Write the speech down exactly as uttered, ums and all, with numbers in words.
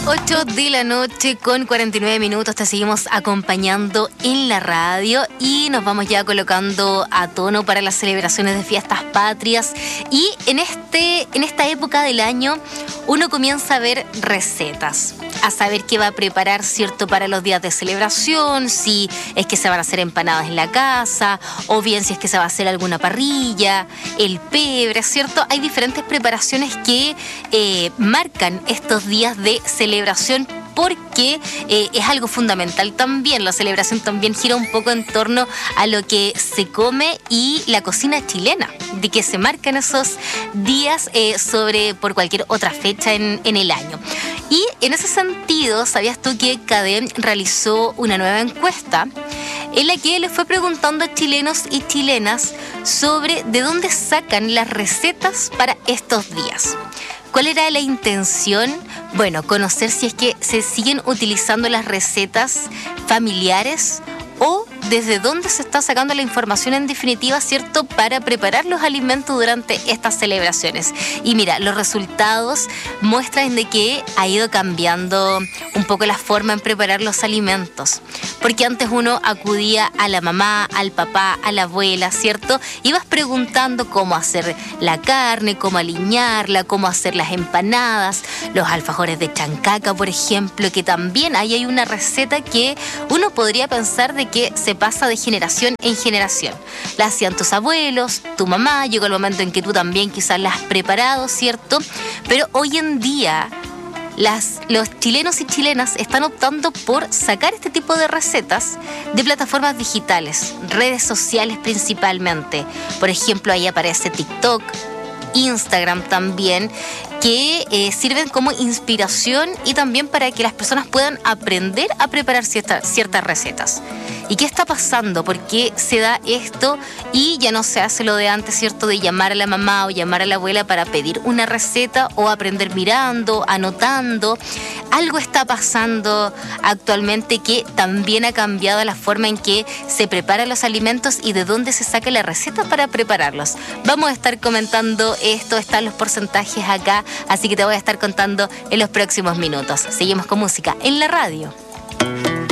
ocho de la noche con cuarenta y nueve minutos, te seguimos acompañando en la radio y nos vamos ya colocando a tono para las celebraciones de fiestas patrias. Y en, este, en esta época del año uno comienza a ver recetas, a saber qué va a preparar, ¿cierto?, para los días de celebración, si es que se van a hacer empanadas en la casa, o bien si es que se va a hacer alguna parrilla, el pebre, ¿cierto? Hay diferentes preparaciones que eh, marcan estos días de celebración, porque eh, es algo fundamental también. La celebración también gira un poco en torno a lo que se come y la cocina chilena, de que se marcan esos días eh, sobre por cualquier otra fecha en, en el año. Y en ese sentido, ¿sabías tú que Cadem realizó una nueva encuesta en la que le fue preguntando a chilenos y chilenas sobre de dónde sacan las recetas para estos días? ¿Cuál era la intención? Bueno, conocer si es que se siguen utilizando las recetas familiares o desde dónde se está sacando la información en definitiva, ¿cierto?, para preparar los alimentos durante estas celebraciones. Y mira, los resultados muestran de que ha ido cambiando un poco la forma en preparar los alimentos. Porque antes uno acudía a la mamá, al papá, a la abuela, ¿cierto? Ibas preguntando cómo hacer la carne, cómo aliñarla, cómo hacer las empanadas, los alfajores de chancaca, por ejemplo, que también ahí hay una receta que uno podría pensar de que se pasa de generación en generación. La hacían tus abuelos, tu mamá, llegó el momento en que tú también quizás la has preparado, ¿cierto? Pero hoy en día Las, los chilenos y chilenas están optando por sacar este tipo de recetas de plataformas digitales, redes sociales principalmente. Por ejemplo, ahí aparece TikTok, Instagram también, que eh, sirven como inspiración y también para que las personas puedan aprender a preparar cierta, ciertas recetas. ¿Y qué está pasando? ¿Por qué se da esto? Y ya no se hace lo de antes, ¿cierto?, de llamar a la mamá o llamar a la abuela para pedir una receta o aprender mirando, anotando. Algo está pasando actualmente que también ha cambiado la forma en que se preparan los alimentos y de dónde se saca la receta para prepararlos. Vamos a estar comentando esto, están los porcentajes acá, así que te voy a estar contando en los próximos minutos. Seguimos con música en la radio.